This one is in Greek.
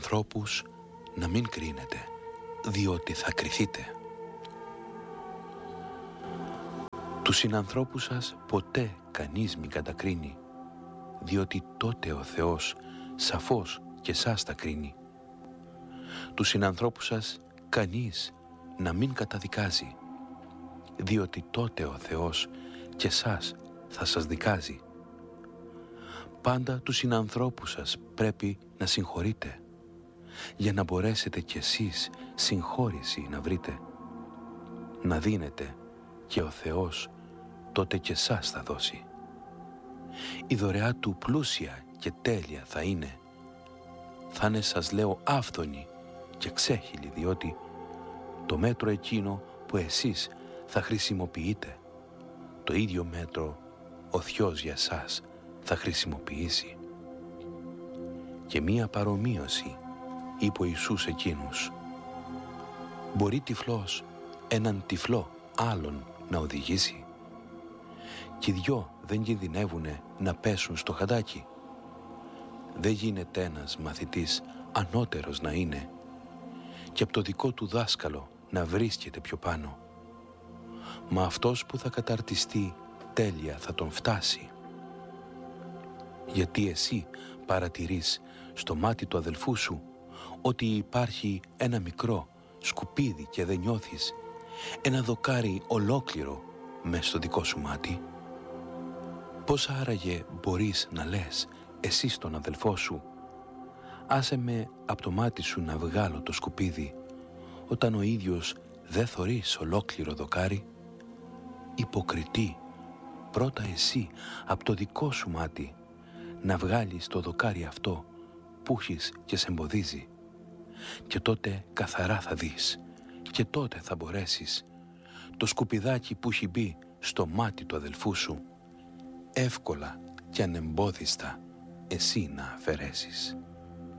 ανθρώπους να μην κρίνετε, διότι θα κριθείτε. Τους συνανθρώπους σας ποτέ κανείς μην κατακρίνει, διότι τότε ο Θεός σαφώς και σας τα κρίνει. Τους συνανθρώπους σας κανείς να μην καταδικάζει, διότι τότε ο Θεός και σας θα σας δικάζει. Πάντα τους συνανθρώπους σας πρέπει να συγχωρείτε, για να μπορέσετε κι εσείς συγχώρηση να βρείτε. Να δίνετε και ο Θεός τότε και σας θα δώσει. Η δωρεά του πλούσια και τέλεια θα είναι. Θα είναι, σας λέω, άφθονη και ξέχυλη, διότι το μέτρο εκείνο που εσείς θα χρησιμοποιείτε, το ίδιο μέτρο ο Θεός για σας θα χρησιμοποιήσει. Και μία παρομοίωση είπε ο Ιησούς εκείνους: μπορεί τυφλός έναν τυφλό άλλον να οδηγήσει? Και οι δυο δεν κινδυνεύουνε να πέσουν στο χαντάκι? Δεν γίνεται ένας μαθητής ανώτερος να είναι και από το δικό του δάσκαλο να βρίσκεται πιο πάνω. Μα αυτός που θα καταρτιστεί τέλεια θα τον φτάσει. Γιατί εσύ παρατηρείς στο μάτι του αδελφού σου ότι υπάρχει ένα μικρό σκουπίδι και δεν νιώθεις ένα δοκάρι ολόκληρο μες στο δικό σου μάτι? Πώς άραγε μπορείς να λες εσύ στον αδελφό σου: άσε με από το μάτι σου να βγάλω το σκουπίδι, όταν ο ίδιος δεν θωρείς ολόκληρο δοκάρι? Υποκριτή, πρώτα εσύ από το δικό σου μάτι να βγάλεις το δοκάρι αυτό που έχεις και σε εμποδίζει, και τότε καθαρά θα δεις, και τότε θα μπορέσεις το σκουπιδάκι που έχει μπει στο μάτι του αδελφού σου εύκολα και ανεμπόδιστα εσύ να αφαιρέσεις.